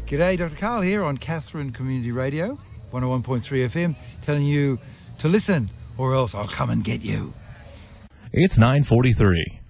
G'day, Dr. Karl here on Katherine Community Radio, 101.3 FM, telling you to listen or else I'll come and get you. It's 9:43.